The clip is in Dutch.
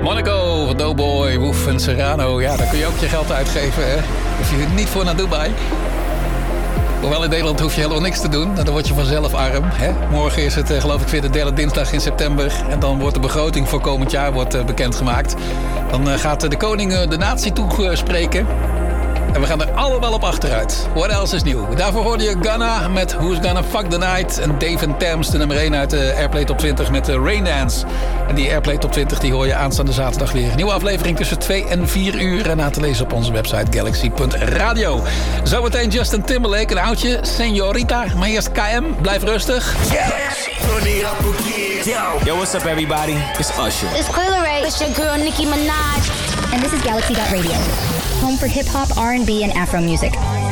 Monaco, Doughboy, Woef en Serrano. Ja, daar kun je ook je geld uitgeven, hè? Hoef je niet voor naar Dubai. Hoewel in Nederland hoef je helemaal niks te doen. Dan word je vanzelf arm. Hè? Morgen is het geloof ik weer de derde dinsdag in september. En dan wordt de begroting voor komend jaar bekendgemaakt. Dan gaat de koning de natie toespreken. En we gaan er allemaal op achteruit. What else is nieuw? Daarvoor hoorde je Gunna met Who's Gonna Fuck the Night. En Dave Thames, de nummer 1 uit de Airplay Top 20 met Rain Dance. En die Airplay Top 20 die hoor je aanstaande zaterdag weer. Nieuwe aflevering tussen 2 en 4 uur. En na te lezen op onze website galaxy.radio. Zometeen Justin Timberlake, een oudje, Señorita. Maar eerst KM, blijf rustig. Galaxy. Yo, what's up everybody? It's Usher. It's Coil Ray. It's your girl Nicki Minaj. And this is Galaxy.radio, home for hip-hop, R&B, and Afro music.